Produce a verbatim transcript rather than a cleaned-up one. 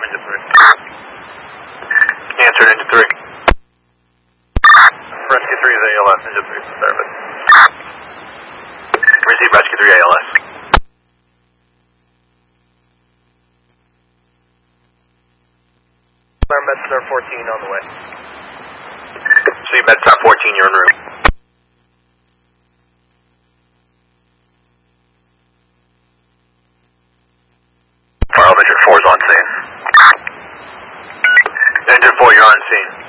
Engine three. Answer, Engine three. Rescue three is A L S, Engine three is in service. Receive Rescue three A L S. Medstar fourteen on the way. See Medstar fourteen, you're en route. Fire Engine four is on scene. Engine four, you're on scene.